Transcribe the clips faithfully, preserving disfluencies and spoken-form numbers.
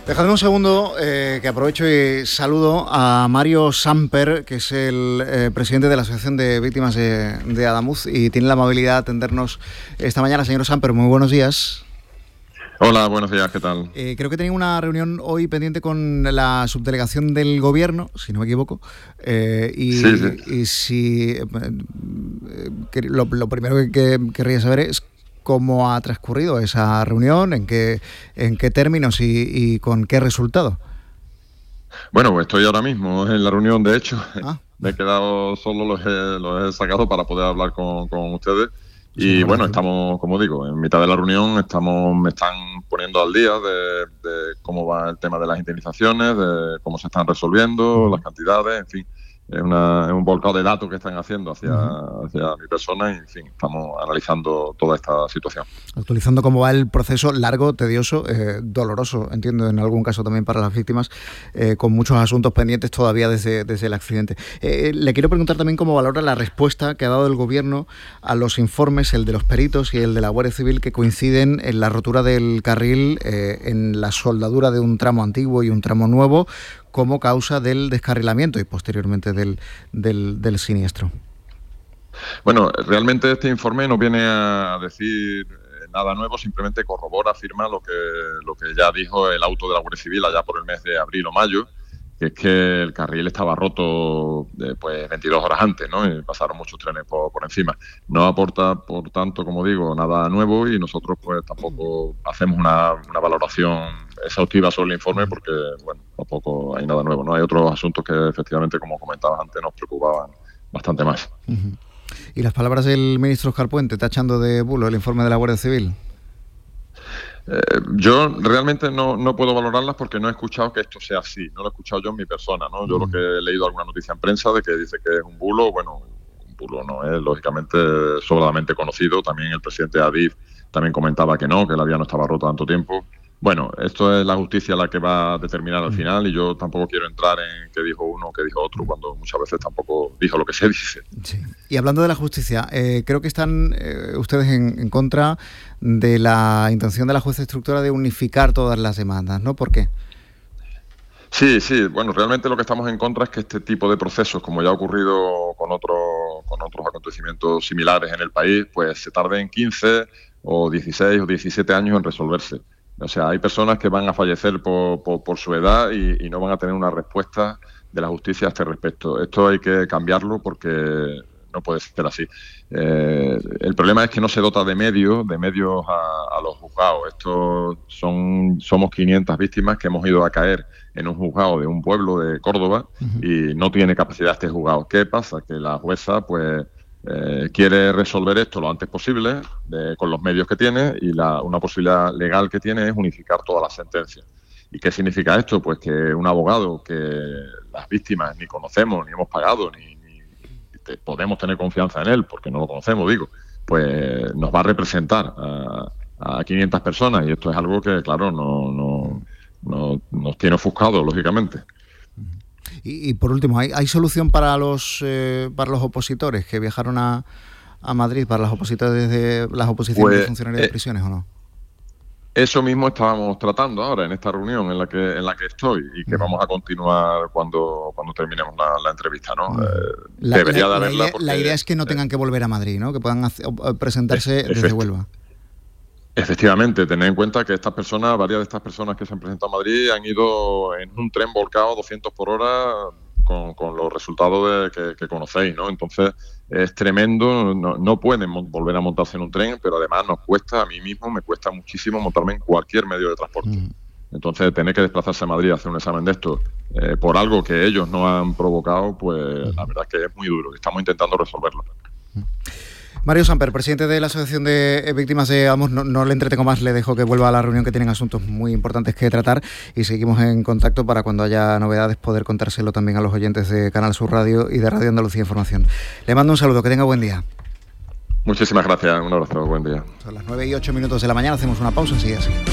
Dejadme un segundo, eh, que aprovecho y saludo a Mario Samper, que es el eh, presidente de la Asociación de Víctimas de, de Adamuz, y tiene la amabilidad de atendernos esta mañana. Señor Samper, muy buenos días. Hola, buenos días, ¿qué tal? Eh, creo que tenía una reunión hoy pendiente con la subdelegación del Gobierno, si no me equivoco, eh, y, sí, sí. y si eh, que lo, lo primero que, que querría saber es cómo ha transcurrido esa reunión, en qué, en qué términos y, y con qué resultado. Bueno, pues estoy ahora mismo en la reunión, de hecho. Ah. Me he quedado solo, los he, los he sacado para poder hablar con, con ustedes. Y sí, bueno, estamos, como digo, en mitad de la reunión, estamos, me están poniendo al día de, de cómo va el tema de las indemnizaciones, de cómo se están resolviendo, las cantidades, en fin. Es, una, es un volcado de datos que están haciendo hacia, uh-huh. hacia mi persona y, en fin, estamos analizando toda esta situación. Actualizando cómo va el proceso largo, tedioso, eh, doloroso, entiendo, en algún caso también para las víctimas, eh, con muchos asuntos pendientes todavía desde, desde el accidente. Eh, le quiero preguntar también cómo valora la respuesta que ha dado el Gobierno a los informes, el de los peritos y el de la Guardia Civil, que coinciden en la rotura del carril, eh, en la soldadura de un tramo antiguo y un tramo nuevo, como causa del descarrilamiento y posteriormente del, del, del siniestro. Bueno, realmente este informe no viene a decir nada nuevo, simplemente corrobora, afirma lo que, lo que ya dijo el auto de la Guardia Civil allá por el mes de abril o mayo, que es que el carril estaba roto eh, pues veintidós horas antes, ¿no? Y pasaron muchos trenes por, por encima. No aporta, por tanto, como digo, nada nuevo y nosotros pues tampoco hacemos una, una valoración exhaustiva sobre el informe porque, bueno, tampoco hay nada nuevo, ¿no? Hay otros asuntos que efectivamente, como comentabas antes, nos preocupaban bastante más. Uh-huh. ¿Y las palabras del ministro Óscar Puente tachando de bulo el informe de la Guardia Civil? Eh, yo realmente no, no puedo valorarlas porque no he escuchado que esto sea así, no lo he escuchado yo en mi persona, ¿no? Yo mm. lo que he leído alguna noticia en prensa de que dice que es un bulo, bueno, un bulo no es, lógicamente, sobradamente conocido. También el presidente Adif también comentaba que no, que la vía no estaba rota tanto tiempo. Bueno, esto es la justicia la que va a determinar al final y yo tampoco quiero entrar en qué dijo uno o qué dijo otro cuando muchas veces tampoco dijo lo que se dice. Sí. Y hablando de la justicia, eh, creo que están eh, ustedes en, en contra de la intención de la jueza instructora de unificar todas las demandas, ¿no? ¿Por qué? Sí, sí. Bueno, realmente lo que estamos en contra es que este tipo de procesos, como ya ha ocurrido con, otro, con otros acontecimientos similares en el país, pues se tarden quince o dieciséis o diecisiete años en resolverse. O sea, hay personas que van a fallecer por, por, por su edad y, y no van a tener una respuesta de la justicia a este respecto. Esto hay que cambiarlo porque no puede ser así. Eh, el problema es que no se dota de medios, de medios a, a los juzgados. Estos son, somos quinientas víctimas que hemos ido a caer en un juzgado de un pueblo de Córdoba uh-huh. y no tiene capacidad este juzgado. ¿Qué pasa? Que la jueza, pues, Eh, quiere resolver esto lo antes posible de, con los medios que tiene y la, una posibilidad legal que tiene es unificar todas las sentencias. ¿Y qué significa esto? Pues que un abogado que las víctimas ni conocemos, ni hemos pagado, ni, ni te, podemos tener confianza en él, porque no lo conocemos, digo, pues nos va a representar a, a quinientas personas y esto es algo que, claro, no, no, no nos tiene ofuscado, lógicamente. Y, y por último, ¿hay, hay solución para los eh, para los opositores que viajaron a, a Madrid, para las opositores de las oposiciones pues, de funcionarios eh, de prisiones o no? Eso mismo estábamos tratando ahora en esta reunión en la que en la que estoy y que uh-huh. vamos a continuar cuando cuando terminemos la, la entrevista, ¿no? Uh-huh. eh, la, debería la, de haberla la, porque, la idea es que no tengan que volver a Madrid, ¿no? Que puedan hacer, presentarse es, desde Huelva. Efectivamente, tener en cuenta que estas personas, varias de estas personas que se han presentado a Madrid han ido en un tren volcado a doscientos por hora con, con los resultados de, que, que conocéis, ¿no? Entonces es tremendo, no, no pueden volver a montarse en un tren, pero además nos cuesta, a mí mismo me cuesta muchísimo montarme en cualquier medio de transporte. Mm. Entonces tener que desplazarse a Madrid a hacer un examen de esto eh, por algo que ellos no han provocado, pues mm. la verdad es que es muy duro y estamos intentando resolverlo. Mm. Mario Samper, presidente de la Asociación de Víctimas de Adamuz, no, no le entretengo más, le dejo que vuelva a la reunión, que tienen asuntos muy importantes que tratar y seguimos en contacto para cuando haya novedades poder contárselo también a los oyentes de Canal Sur Radio y de Radio Andalucía Información. Le mando un saludo, que tenga buen día. Muchísimas gracias, un abrazo, buen día. Son las nueve y ocho minutos de la mañana, hacemos una pausa, enseguida seguimos.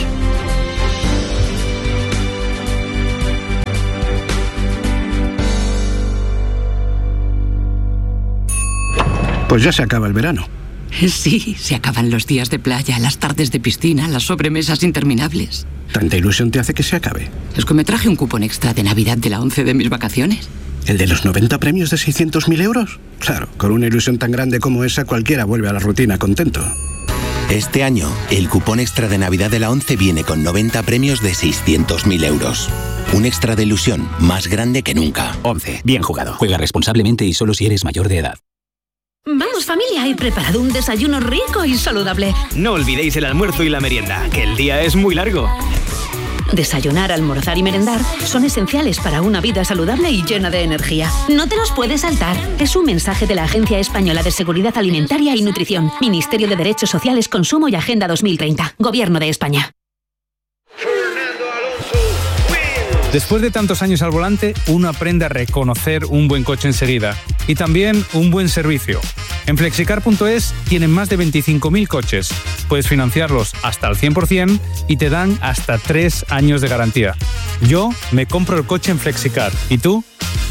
Pues ya se acaba el verano. Sí, se acaban los días de playa, las tardes de piscina, las sobremesas interminables. ¿Tanta ilusión te hace que se acabe? Es que me traje un cupón extra de Navidad de la ONCE de mis vacaciones. ¿El de los noventa premios de seiscientos mil euros? Claro, con una ilusión tan grande como esa, cualquiera vuelve a la rutina contento. Este año, el cupón extra de Navidad de la ONCE viene con noventa premios de seiscientos mil euros. Un extra de ilusión más grande que nunca. ONCE. Bien jugado. Juega responsablemente y solo si eres mayor de edad. Vamos familia, he preparado un desayuno rico y saludable. No olvidéis el almuerzo y la merienda, que el día es muy largo. Desayunar, almorzar y merendar son esenciales para una vida saludable y llena de energía. No te los puedes saltar. Es un mensaje de la Agencia Española de Seguridad Alimentaria y Nutrición, Ministerio de Derechos Sociales, Consumo y Agenda dos mil treinta, Gobierno de España. Después de tantos años al volante, uno aprende a reconocer un buen coche enseguida y también un buen servicio. En flexicar punto es tienen más de veinticinco mil coches. Puedes financiarlos hasta al cien por ciento y te dan hasta tres años de garantía. Yo me compro el coche en Flexicar. ¿Y tú?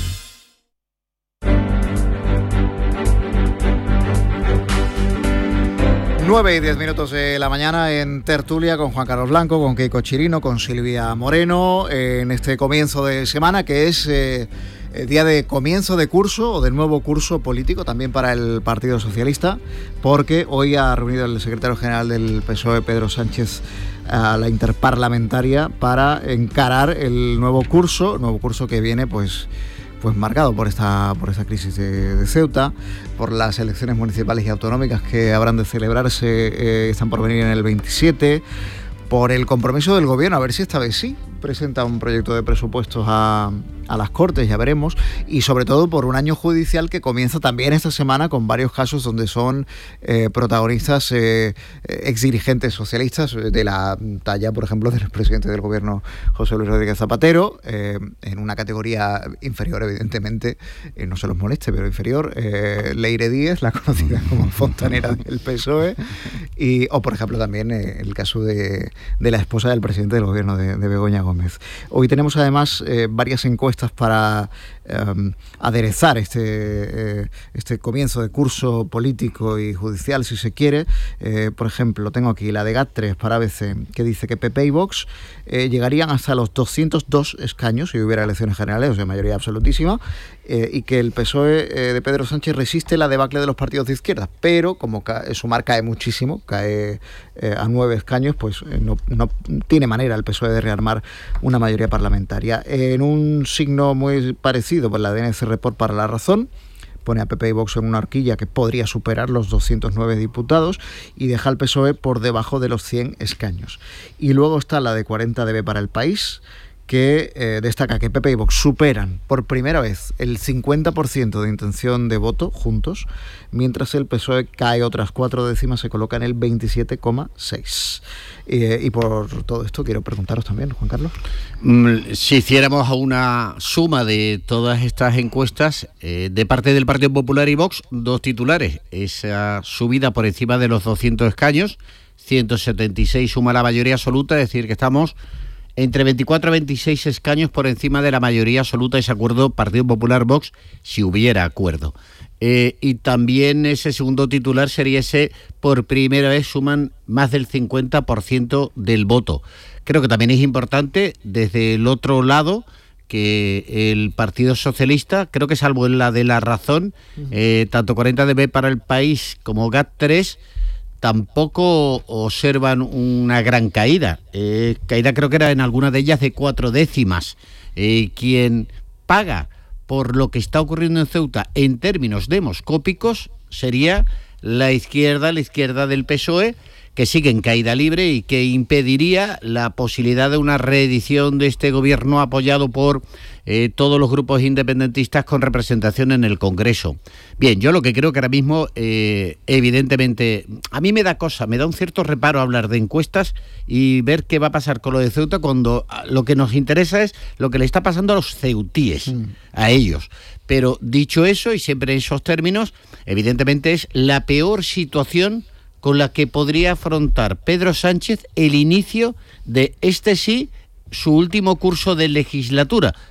nueve y diez minutos de la mañana en Tertulia con Juan Carlos Blanco, con Keiko Chirino, con Silvia Moreno, eh, en este comienzo de semana que es eh, el día de comienzo de curso o de nuevo curso político también para el Partido Socialista, porque hoy ha reunido el secretario general del P S O E, Pedro Sánchez, a la interparlamentaria para encarar el nuevo curso, nuevo curso que viene pues... pues marcado por esta por esta crisis de, de Ceuta, por las elecciones municipales y autonómicas que habrán de celebrarse, eh, están por venir en el veintisiete, por el compromiso del gobierno, a ver si esta vez sí presenta un proyecto de presupuestos a, a las Cortes, ya veremos, y sobre todo por un año judicial que comienza también esta semana con varios casos donde son eh, protagonistas eh, exdirigentes socialistas de la talla, por ejemplo, del presidente del gobierno José Luis Rodríguez Zapatero, eh, en una categoría inferior, evidentemente, eh, no se los moleste, pero inferior, eh, Leire Díez, la conocida como fontanera del P S O E, y, o por ejemplo también eh, el caso de, de la esposa del presidente del gobierno de, de Begoña Gómez. Hoy tenemos además eh, varias encuestas para eh, aderezar este, eh, este comienzo de curso político y judicial, si se quiere. Eh, por ejemplo, tengo aquí la de GAT tres para A B C, que dice que P P y Vox eh, llegarían hasta los doscientos dos escaños si hubiera elecciones generales, o sea, mayoría absolutísima, eh, y que el P S O E eh, de Pedro Sánchez resiste la debacle de los partidos de izquierda, pero como ca- Sumar cae muchísimo, cae eh, a nueve escaños, pues eh, no, no tiene manera el P S O E de rearmar una mayoría parlamentaria. En un signo muy parecido, pues la D N C Report para La Razón pone a P P y Vox en una horquilla que podría superar los doscientos nueve diputados y deja al P S O E por debajo de los cien escaños. Y luego está la de cuarenta D B para El País, que eh, destaca que P P y Vox superan por primera vez el cincuenta por ciento de intención de voto juntos, mientras el P S O E cae otras cuatro décimas, se coloca en el veintisiete coma seis. Eh, y por todo esto quiero preguntaros también, Juan Carlos. Si hiciéramos una suma de todas estas encuestas, eh, de parte del Partido Popular y Vox, dos titulares: esa subida por encima de los doscientos escaños, ciento setenta y seis suma la mayoría absoluta, es decir, que estamos entre veinticuatro a veintiséis escaños por encima de la mayoría absoluta, ese acuerdo Partido Popular-Vox, si hubiera acuerdo. Eh, y también ese segundo titular sería ese: por primera vez suman más del cincuenta por ciento del voto. Creo que también es importante desde el otro lado que el Partido Socialista, creo que salvo en la de La Razón, eh, tanto cuarenta D B para El País como GAT tres, tampoco observan una gran caída. Eh, caída creo que era en alguna de ellas de cuatro décimas. Eh, quien paga por lo que está ocurriendo en Ceuta en términos demoscópicos sería la izquierda, la izquierda del P S O E, que sigue en caída libre y que impediría la posibilidad de una reedición de este gobierno apoyado por eh, todos los grupos independentistas con representación en el Congreso. Bien, yo lo que creo que ahora mismo, eh, evidentemente, a mí me da cosa, me da un cierto reparo hablar de encuestas y ver qué va a pasar con lo de Ceuta cuando lo que nos interesa es lo que le está pasando a los ceutíes, mm. a ellos. Pero dicho eso, y siempre en esos términos, evidentemente es la peor situación con la que podría afrontar Pedro Sánchez el inicio de este sí, su último curso de legislatura.